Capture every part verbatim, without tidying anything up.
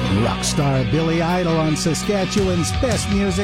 Rock star Billy Idol on Saskatchewan's best music.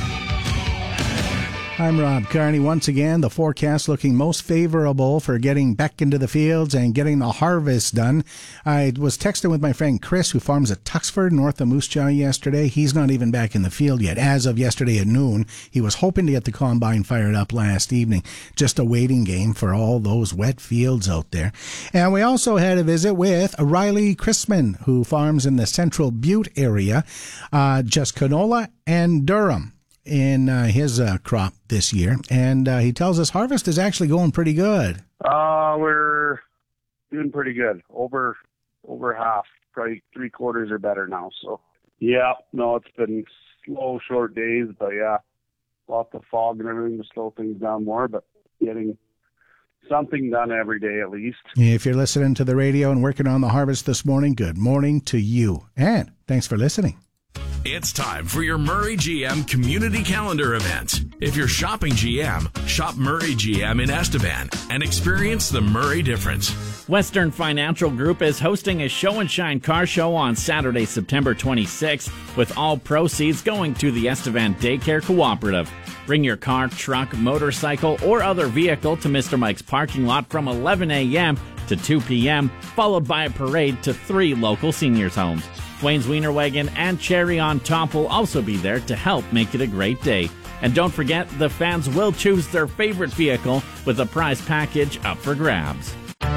I'm Rob Carney. Once again, the forecast looking most favorable for getting back into the fields and getting the harvest done. I was texting with my friend Chris, who farms at Tuxford, north of Moose Jaw, yesterday. He's not even back in the field yet. As of yesterday at noon, he was hoping to get the combine fired up last evening. Just a waiting game for all those wet fields out there. And we also had a visit with Riley Chrisman, who farms in the Central Butte area, uh, just canola and durum in uh, his uh, crop this year, and uh, he tells us harvest is actually going pretty good. Uh, we're doing pretty good. Over over half, probably three quarters are better now. So, yeah, no, it's been slow, short days, but yeah, lots of fog and everything to slow things down more, but getting something done every day at least. If you're listening to the radio and working on the harvest this morning, good morning to you, and thanks for listening. It's time for your Murray G M Community Calendar event. If you're shopping G M, shop Murray G M in Estevan and experience the Murray difference. Western Financial Group is hosting a show and shine car show on Saturday, September twenty-sixth, with all proceeds going to the Estevan Daycare Cooperative. Bring your car, truck, motorcycle, or other vehicle to Mister Mike's parking lot from eleven a.m. to two p.m., followed by a parade to three local seniors' homes. Wayne's Wiener Wagon and Cherry on Top will also be there to help make it a great day. And don't forget, the fans will choose their favorite vehicle with a prize package up for grabs.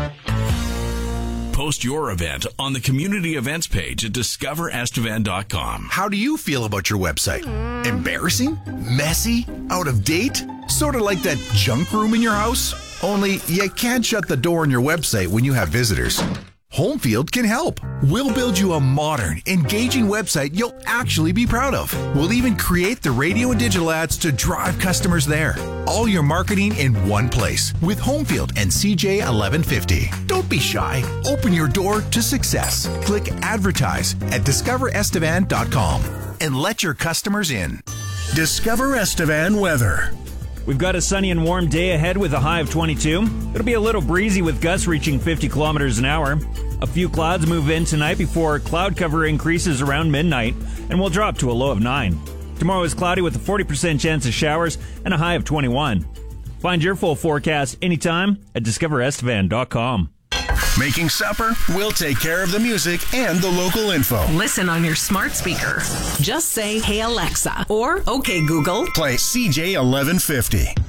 Post your event on the community events page at discover estevan dot com. How do you feel about your website? Embarrassing? Messy? Out of date? Sort of like that junk room in your house? Only you can't shut the door on your website when you have visitors. Homefield can help. We'll build you a modern, engaging website you'll actually be proud of. We'll even create the radio and digital ads to drive customers there. All your marketing in one place with Homefield and C J eleven fifty. Don't be shy. Open your door to success. Click Advertise at discover estevan dot com and let your customers in. Discover Estevan weather. We've got a sunny and warm day ahead with a high of twenty-two. It'll be a little breezy with gusts reaching fifty kilometers an hour. A few clouds move in tonight before cloud cover increases around midnight and will drop to a low of nine. Tomorrow is cloudy with a forty percent chance of showers and a high of twenty-one. Find your full forecast anytime at discover estevan dot com. Making supper? We'll take care of the music and the local info. Listen on your smart speaker. Just say, "Hey Alexa," or "Okay Google." Play C J eleven fifty.